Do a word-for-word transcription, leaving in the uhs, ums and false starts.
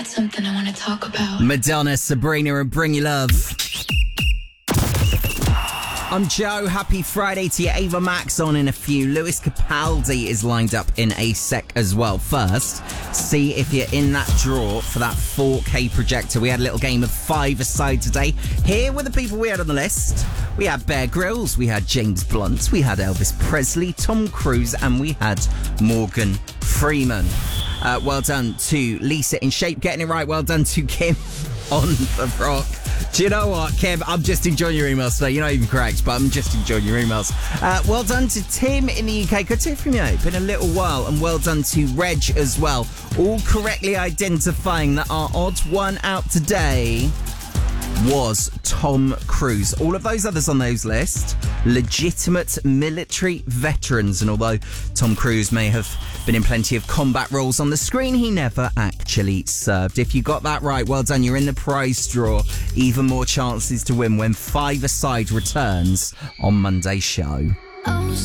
Something I want to talk about. Madonna, Sabrina, and Bring Your Love. I'm Joe. Happy Friday to you. Ava Max on in a few. Lewis Capaldi is lined up in a sec as well. First, see if you're in that draw for that four K projector. We had a little game of five aside today. Here were the people we had on the list. We had Bear Grylls, we had James Blunt, we had Elvis Presley, Tom Cruise, and we had Morgan Freeman. Uh, well done to Lisa in Shape, getting it right. Well done to Kim on the rock. Do you know what, Kim? I'm just enjoying your emails today. You're not even correct, but I'm just enjoying your emails. Uh, well done to Tim in the U K. Good to hear from you. It's been a little while. And well done to Reg as well. All correctly identifying that our odd one out today was Tom Cruise. All of those others on those lists, legitimate military veterans. And although Tom Cruise may have been in plenty of combat roles on the screen, he never actually served. If you got that right, well done. You're in the prize draw. Even more chances to win when Five Aside returns on Monday's show. Oh,